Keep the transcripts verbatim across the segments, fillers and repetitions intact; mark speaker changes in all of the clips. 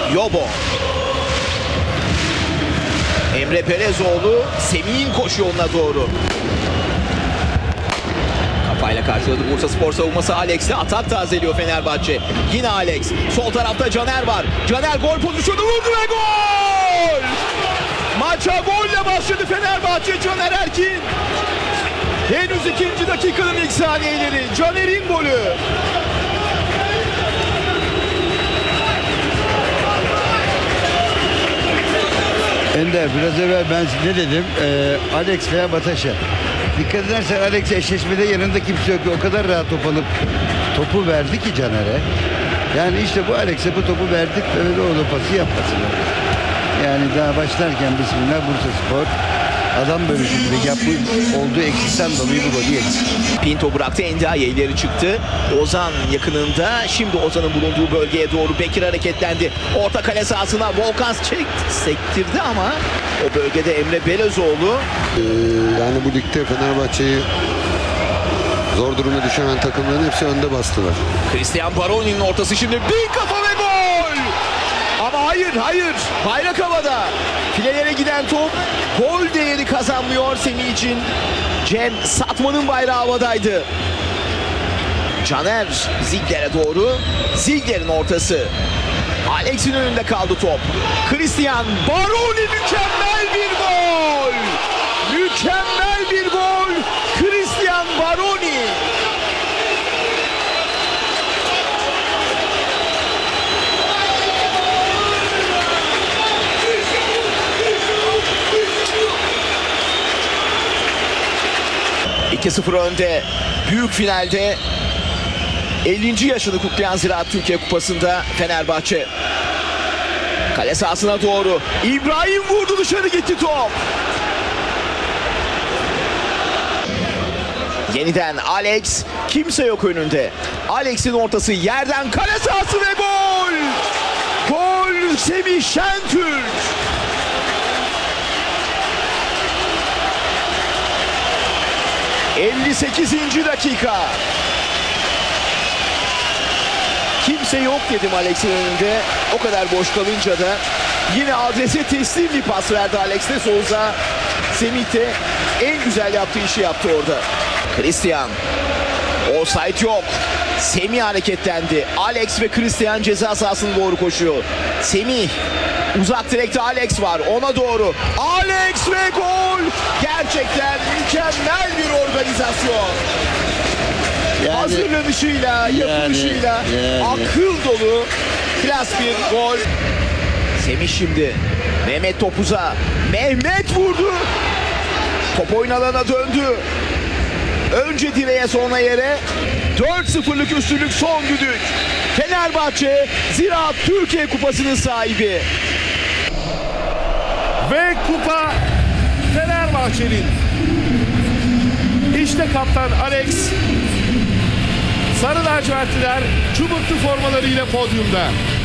Speaker 1: Yobo. Emre Belezoğlu Semih'in koşu yoluna doğru. Kafayla karşıladı Bursaspor savunması. Alex'le atak tazeliyor Fenerbahçe. Yine Alex. Sol tarafta Caner var. Caner gol pozisyonu vurdu ve gol! Maça golle başladı Fenerbahçe. Caner Erkin. Henüz ikinci dakikanın ilk saniyeleri. Caner'in golü.
Speaker 2: Ender, biraz evvel ben ne dedim? Ee, Alex veya Bataşa. Dikkat edersen Alex eşleşmede yanında kimse yok. O kadar rahat top alıp topu verdi ki Caner'e. Yani işte bu Alex'e bu topu verdik ve de o da pası yapmasın. Yani daha başlarken bismillah Bursaspor adam bölüşümünde yapmış olduğu eksikten dolayı bu golü yedi.
Speaker 1: Pinto bıraktı. Endiaye ileri çıktı. Ozan yakınında. Şimdi Ozan'ın bulunduğu bölgeye doğru Bekir hareketlendi. Orta kale sahasına Volkan çekti, sektirdi ama o bölgede Emre Belezoğlu.
Speaker 3: Ee, yani bu ligde Fenerbahçe'yi zor duruma düşen takımların hepsi önde bastılar.
Speaker 1: Christian Baroni'nin ortası şimdi bir kafa ve gol! Ama hayır hayır. Bayrak havada. Filelere giden top gol değeri kazanmıyor Semih için. Cem Satman'ın bayrağı havadaydı. Caner Ziegler'e doğru. Ziegler'in ortası. Alex'in önünde kaldı top. Christian Baroni mükemmel bir gol. Mükemmel bir gol. Christian Baroni. iki sıfır önde. Büyük finalde ellinci yaşını kutlayan Ziraat Türkiye Kupası'nda Fenerbahçe. Kale sahasına doğru. İbrahim vurdu, dışarı gitti top. Yeniden Alex. Kimse yok önünde. Alex'in ortası yerden kale sahası ve gol. Gol Semih Şentürk. elli sekizinci dakika. Kimse yok dedim Alex'in önünde. O kadar boş kalınca da yine adrese teslim bir pas verdi Alex de Souza. Semih de en güzel yaptığı işi yaptı orada. Christian. Offside yok. Semih hareketlendi. Alex ve Christian ceza sahasına doğru koşuyor. Semih. Uzak direkte Alex var. Ona doğru. Alex ve gol. Gerçekten mükemmel bir organizasyon.
Speaker 2: Yani,
Speaker 1: Hazırlanışıyla, yapılışıyla
Speaker 2: yani, yani.
Speaker 1: akıl dolu klas bir gol. Semih şimdi. Mehmet topuza. Mehmet vurdu. Top oyun alanına döndü. Önce direğe sonra yere. dört sıfırlık üstünlük son düdük. Fenerbahçe Ziraat Türkiye Kupası'nın sahibi.
Speaker 4: Ve kupa Fenerbahçe'nin. İşte kaptan Alex. Sarı lacivertliler çubuklu formalarıyla podyumda.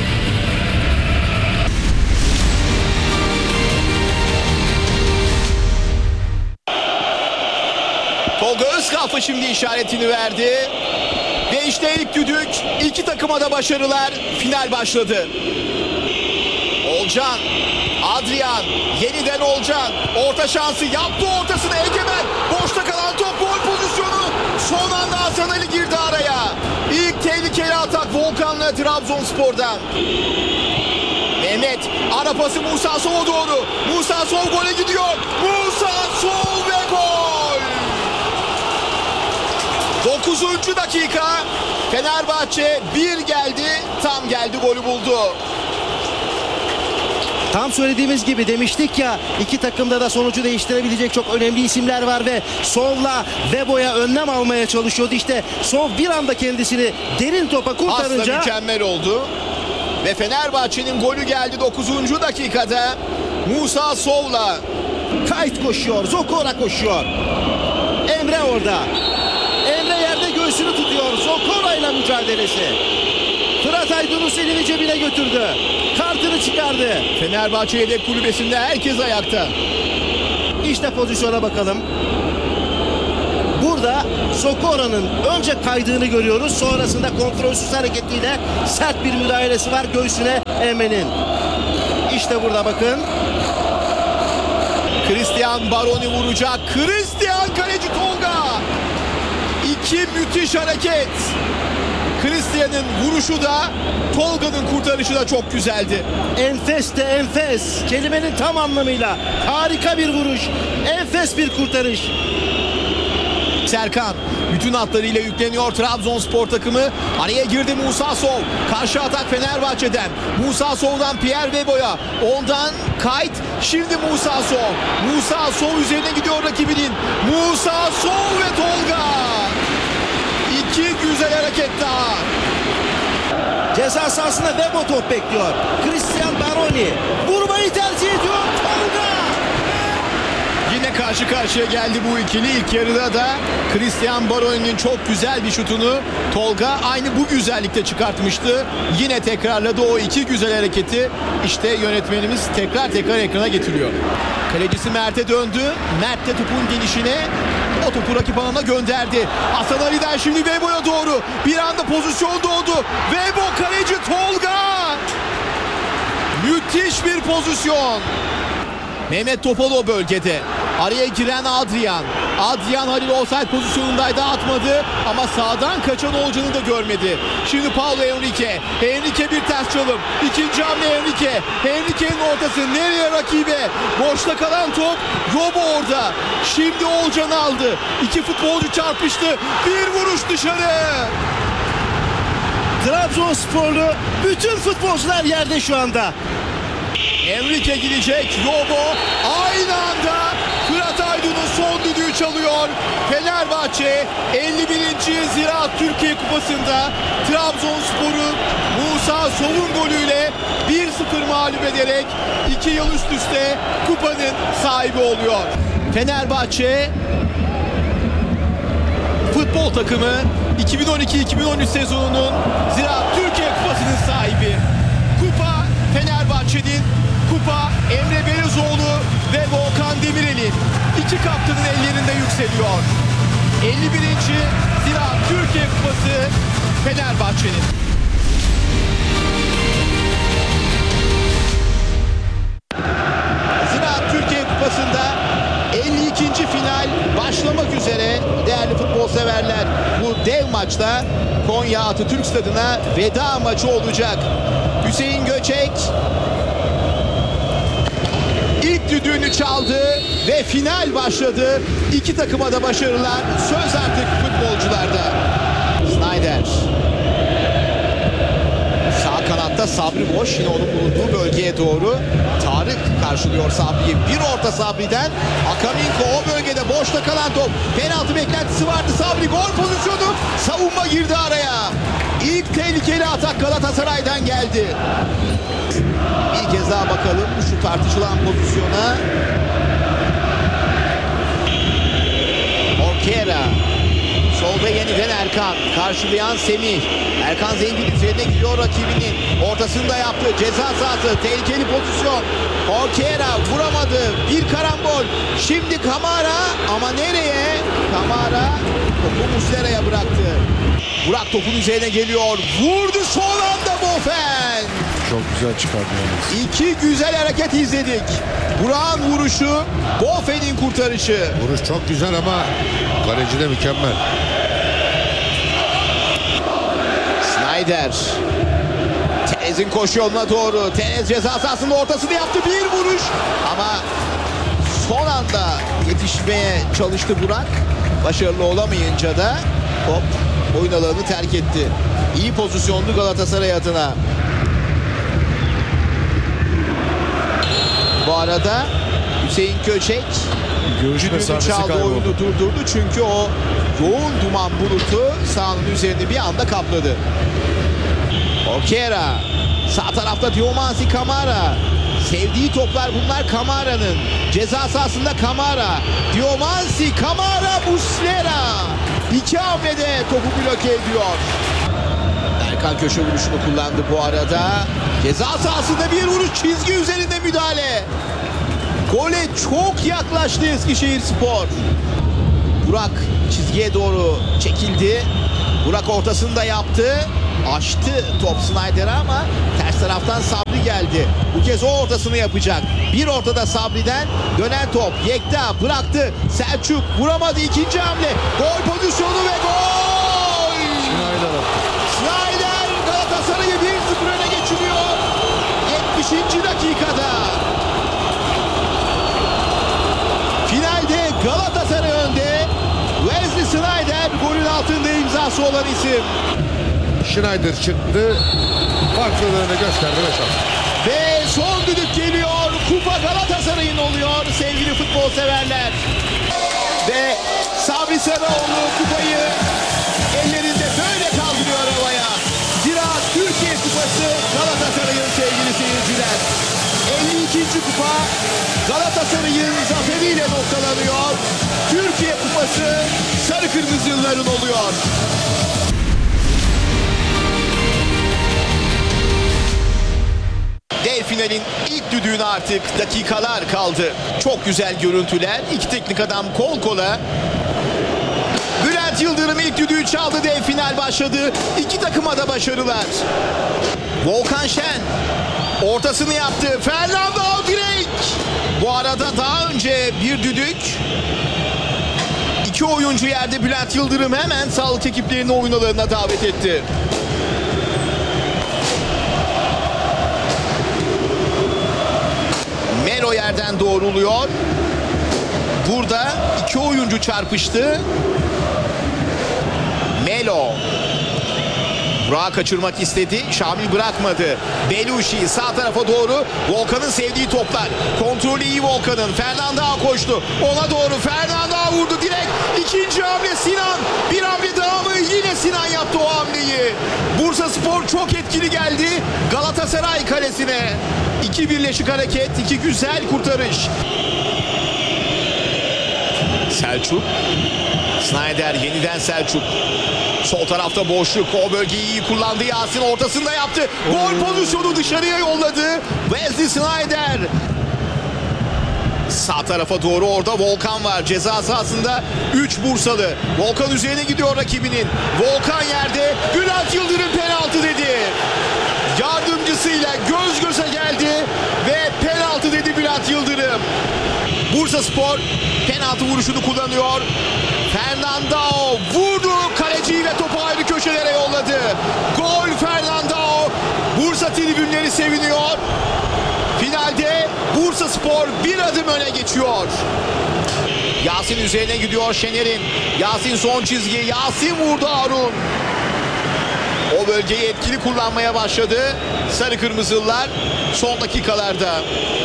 Speaker 1: Tolga Özkalfa şimdi işaretini verdi. Ve işte ilk düdük. İki takıma da başarılar. Final başladı. Olcan. Adrian. Yeniden Olcan. Orta şansı yaptı, ortasını Egemen. Boşta kalan top, gol pozisyonu. Son anda Hasan Ali girdi araya. İlk tehlikeli atak Volkan'la Trabzonspor'dan. Mehmet. Ara pası Musa Sov'a doğru. Musa Sov gole gidiyor. Musa Sov ve gol. dokuzuncu dakika. Fenerbahçe bir geldi. Tam geldi, golü buldu.
Speaker 5: Tam söylediğimiz gibi demiştik ya, iki takımda da sonucu değiştirebilecek çok önemli isimler var ve Sov'la Vebo'ya önlem almaya çalışıyordu. İşte Sov bir anda kendisini derin topa kurtarınca...
Speaker 1: Asla mükemmel oldu. Ve Fenerbahçe'nin golü geldi dokuzuncu dakikada. Musa Sov'la.
Speaker 5: Kayt koşuyor, Zokora koşuyor. Emre orada. Emre yerde göğsünü tutuyor. Zokora ile mücadelesi. Fırat Aydınus elini cebine götürdü. Kartını çıkardı.
Speaker 1: Fenerbahçe yedek kulübesinde herkes ayakta.
Speaker 5: İşte pozisyona bakalım. Burada burada Zokora'nın önce kaydığını görüyoruz. Sonrasında kontrolsüz hareketiyle sert bir müdahalesi var göğsüne Emre'nin. İşte burada bakın.
Speaker 1: Christian Baroni vuracak. Christian kaleci Tolga. İki müthiş hareket. Christian'ın vuruşu da Tolga'nın kurtarışı da çok güzeldi.
Speaker 5: Enfes de enfes. Kelimenin tam anlamıyla. Harika bir vuruş. Enfes bir kurtarış.
Speaker 1: Serkan bütün hatlarıyla yükleniyor Trabzonspor takımı. Araya girdi Musa Sov. Karşı atak Fenerbahçe'den. Musa Sov'dan Pierre Webo'ya. Ondan Kayt. Şimdi Musa Sov. Musa Sov üzerine gidiyor rakibinin. Musa Sov ve Tolga. İki güzel hareket daha.
Speaker 5: Ceza sahasında Webo top bekliyor. Christian Baroni vurmayı tercih ediyor. Tolga.
Speaker 1: Yine karşı karşıya geldi bu ikili. İlk yarıda da Christian Baroni'nin çok güzel bir şutunu Tolga aynı bu güzellikte çıkartmıştı. Yine tekrarladı o iki güzel hareketi. İşte yönetmenimiz tekrar tekrar ekrana getiriyor. Kalecisi Mert'e döndü. Mert de topun gelişine o topu rakip alana gönderdi. Hasan Ali'den şimdi Webo'ya doğru. Bir anda pozisyon doğdu. Webo kaleci Tolga. Müthiş bir pozisyon. Mehmet Topal o bölgede. Araya giren Adrian. Adrian Halil offside pozisyonundaydı, atmadı ama sağdan kaçan Olcan'ı da görmedi. Şimdi Paulo Henrique. Henrique bir ters çalım. İkinci hamle Henrique. Henrique'nin ortası nereye rakibe? Boşta kalan top. Robo orada. Şimdi Olcan aldı. İki futbolcu çarpıştı. Bir vuruş dışarı.
Speaker 5: Trabzonsporlu bütün futbolcular yerde şu anda.
Speaker 1: Henrique gidecek. Robo aynı anda Fırat Aydın'ın son düdüğü çalıyor. Fenerbahçe elli birinci Ziraat Türkiye Kupası'nda Trabzonspor'u Musa Sov'un golüyle bir sıfır mağlup ederek iki yıl üst üste kupanın sahibi oluyor. Fenerbahçe futbol takımı iki bin on iki iki bin on üç sezonunun Ziraat Türkiye Kupası'nın sahibi. Kupa Fenerbahçe'nin, kupa Emre Belözoğlu ve Volkan Demirel'in. İki kaptanın ellerinde yükseliyor. elli birinci Ziraat Türkiye Kupası Fenerbahçe'nin. Ziraat Türkiye Kupası'nda elli ikinci final başlamak üzere değerli futbol severler. Bu dev maçta Konya Atatürk Stadı'na veda maçı olacak. Hüseyin Göçek ilk düdüğünü çaldı ve final başladı. İki takıma da başarılar. Söz artık futbolcularda. Snyder. Sağ kanatta Sabri boş. Yine onun bulunduğu bölgeye doğru. Tarık karşılıyor Sabri'yi. Bir orta Sabri'den. Akaminko o bölgede boşta kalan top. Penaltı beklentisi vardı. Sabri gol pozisyonu. Savunma girdi araya. İlk tehlikeli atak Galatasaray'dan geldi. Bir kez daha bakalım şu tartışılan pozisyona. Orkera. Solda yeniden Erkan. Karşılayan Semih. Erkan Zengin üzerine gidiyor rakibinin. Ortasını da yaptı. Ceza sahası. Tehlikeli pozisyon. Orkera vuramadı. Bir karambol. Şimdi Kamara. Ama nereye? Kamara topu Muslera'ya bıraktı. Burak topun üzerine geliyor. Vurdu son anda Bofen.
Speaker 4: Çok güzel çıkardı yalnız.
Speaker 1: İki güzel hareket izledik. Burak'ın vuruşu, Bofen'in kurtarışı.
Speaker 4: Vuruş çok güzel ama kaleci de mükemmel.
Speaker 1: Snyder. Terez'in koşu yoluna doğru. Terez ceza sahasının ortasını yaptı. Bir vuruş. Ama son anda yetişmeye çalıştı Burak. Başarılı olamayınca da hop oyun alanını terk etti. İyi pozisyonlu Galatasaray adına. Bu arada Hüseyin Köçek
Speaker 4: Görüş
Speaker 1: düdüğünü
Speaker 4: mesafesi
Speaker 1: çaldı,
Speaker 4: kayboldu.
Speaker 1: oyunu durdurdu. Çünkü o yoğun duman bulutu sahanın üzerinde bir anda kapladı. Orkera. Sağ tarafta Diomansi Kamara. Sevdiği toplar bunlar Kamara'nın. Ceza sahasında Kamara. Diomansi Kamara Muslera. İki hamlede topu bloke ediyor. Erkan köşe vuruşunu kullandı bu arada. Ceza sahasında bir vuruş, çizgi üzerinde müdahale. Gole çok yaklaştı Eskişehirspor. Burak çizgiye doğru çekildi. Burak ortasını da yaptı. Açtı top Snyder'a ama ters taraftan Sabri geldi. Bu kez o ortasını yapacak. Bir ortada Sabri'den dönen top. Yekta bıraktı. Selçuk vuramadı. İkinci hamle. Gol pozisyonu ve gol! Snyder Galatasaray'ı bir sıfır öne geçiriyor. yetmişinci dakikada. Finalde Galatasaray önde. Wesley Snyder golün altında imzası olan isim.
Speaker 4: Schneider çıktı. Farklılığını gösterdi ve şans.
Speaker 1: Ve son düdük geliyor. Kupa Galatasaray'ın oluyor sevgili futbol severler. Ve Sabri Sarıoğlu kupayı ellerinde böyle kaldırıyor havaya. Zira Türkiye Kupası Galatasaray'ın sevgili seyirciler. elli ikinci kupa Galatasaray'ın zaferiyle noktalanıyor. Türkiye Kupası sarı kırmızıların oluyor. Dev finalin ilk düdüğüne artık dakikalar kaldı. Çok güzel görüntüler. İki teknik adam kol kola. Bülent Yıldırım ilk düdüğü çaldı. Dev final başladı. İki takıma da başarılar. Volkan Şen ortasını yaptı. Fernando direk. Bu arada daha önce bir düdük. İki oyuncu yerde. Bülent Yıldırım hemen sağlık ekiplerini oyun alanına davet etti. Melo yerden doğruluyor. Burada iki oyuncu çarpıştı. Melo. Burak'ı kaçırmak istedi. Şamil bırakmadı. Beluşi sağ tarafa doğru. Volkan'ın sevdiği toplar. Kontrolü iyi Volkan'ın. Fernando koştu. Ona doğru Fernando vurdu direkt. İkinci hamle Sinan. Bir hamle daha mı? Yine Sinan yaptı o hamleyi. Bursaspor çok etkili geldi Galatasaray kalesine. İki birleşik hareket, iki güzel kurtarış. Selçuk. Snyder yeniden Selçuk. Sol tarafta boşluk. O bölgeyi iyi kullandı. Yasin ortasında yaptı. Gol pozisyonu dışarıya yolladı. Wesley Snyder. Sağ tarafa doğru orada Volkan var. Ceza sahasında üç Bursalı. Volkan üzerine gidiyor rakibinin. Volkan yerde. Bülent Yıldırım penaltı dedi. Yardımcısıyla göz göze geldi ve penaltı dedi Bülent Yıldırım. Bursaspor penaltı vuruşunu kullanıyor. Fernando vurdu kaleciyi ve topu ayrı köşelere yolladı. Gol Fernando. Bursa tribünleri seviniyor. Finalde Bursaspor bir adım öne geçiyor. Yasin üzerine gidiyor Şener'in. Yasin son çizgi. Yasin vurdu Harun. O bölgeyi etkili kullanmaya başladı sarı kırmızılılar son dakikalarda.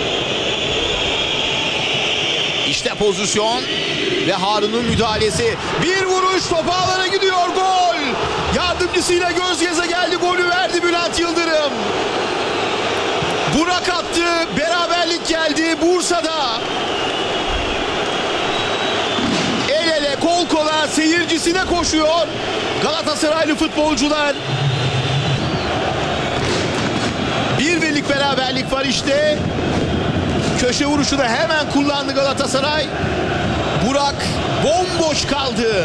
Speaker 1: İşte pozisyon ve Harun'un müdahalesi. Bir vuruş top ağlara gidiyor, gol. Yardımcısıyla göz göze geldi, golü verdi Bülent Yıldırım. Burak attı, beraberlik geldi Bursa'da. El ele kol kola seyircisine koşuyor Galatasaraylı futbolcular. Bir birlik beraberlik var işte. Köşe vuruşunu hemen kullandı Galatasaray. Burak bomboş kaldı.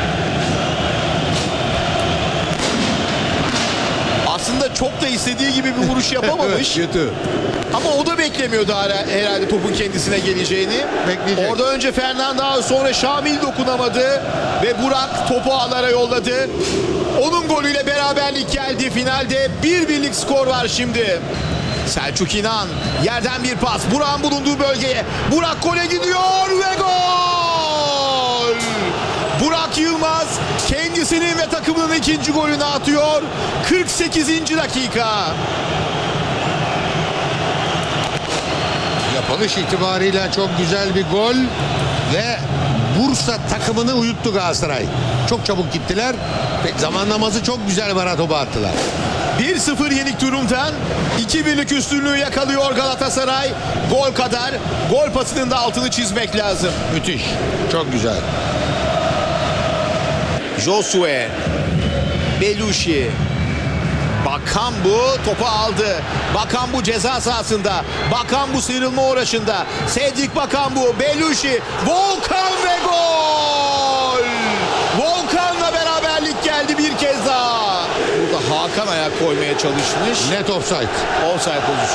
Speaker 1: Aslında çok da istediği gibi bir vuruş yapamamış.
Speaker 4: Kötü.
Speaker 1: Ama o da beklemiyordu herhalde topun kendisine geleceğini.
Speaker 4: Bekleyecek.
Speaker 1: Orada önce Fernando, sonra Şamil dokunamadı ve Burak topu ağlara yolladı. Onun golüyle beraberlik geldi. Finalde bir birlik skor var şimdi. Selçuk İnan yerden bir pas. Burak'ın bulunduğu bölgeye. Burak gole gidiyor ve gol! Burak Yılmaz kendisinin ve takımının ikinci golünü atıyor. kırk sekizinci dakika.
Speaker 4: Yapılış itibariyle çok güzel bir gol ve Bursa takımını uyuttu Galatasaray. Çok çabuk gittiler ve zamanlaması çok güzel, bana topu attılar.
Speaker 1: bir sıfır yenik durumdan iki birlik üstünlüğü yakalıyor Galatasaray. Gol kadar, gol pasının da altını çizmek lazım.
Speaker 4: Müthiş. Çok güzel.
Speaker 1: Josue, Beluşi, Bakambu topu aldı. Bakambu ceza sahasında. Bakambu sıyrılma uğraşında. Cedric Bakambu, Beluşi, Volkan ve gol! ayak koymaya çalışmış.
Speaker 4: Net offside.
Speaker 1: Offside pozisyonu.